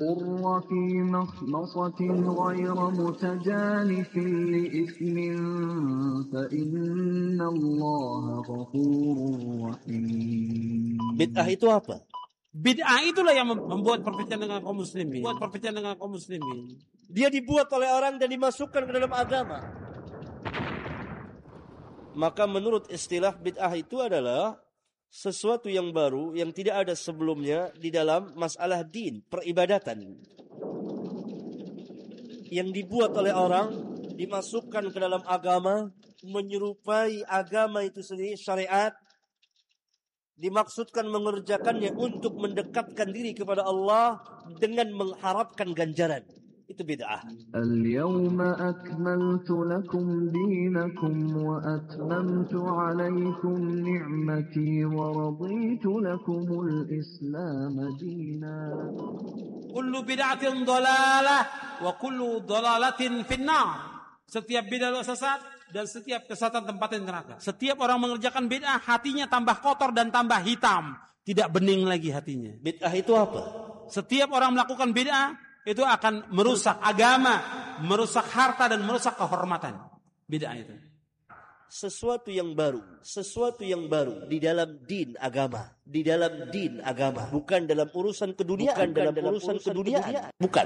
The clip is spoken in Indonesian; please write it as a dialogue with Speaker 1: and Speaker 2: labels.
Speaker 1: الحر في مخمصة غير متجانف لإثم فإن الله غفور رحيم.
Speaker 2: Bid'ah itu apa?
Speaker 3: Bid'ah itulah yang membuat perpecahan dengan kaum muslimin.
Speaker 2: Dia dibuat oleh orang dan dimasukkan ke dalam agama. Maka menurut istilah bid'ah itu adalah sesuatu yang baru yang tidak ada sebelumnya di dalam masalah din, peribadatan. Yang dibuat oleh orang, dimasukkan ke dalam agama, menyerupai agama itu sendiri, syariat. Dimaksudkan mengerjakannya untuk mendekatkan diri kepada Allah dengan mengharapkan ganjaran. Itu bid'ah.
Speaker 1: Al-yawma akmaltu lakum dinakum wa atmamtu alaykum ni'mati wa raditu lakumul Islam dina.
Speaker 3: Kullu bid'atin dhalalah wa kullu dhalalatin finnar. Setiap bid'ah sesat dan setiap kesesatan tempatnya neraka. Setiap orang mengerjakan bid'ah, hatinya tambah kotor dan tambah hitam, tidak bening lagi hatinya.
Speaker 2: Bid'ah itu apa?
Speaker 3: Setiap orang melakukan bid'ah itu akan merusak agama, merusak harta dan merusak kehormatan. Bid'ah itu
Speaker 2: sesuatu yang baru di dalam din agama, bukan dalam urusan keduniaan, bukan.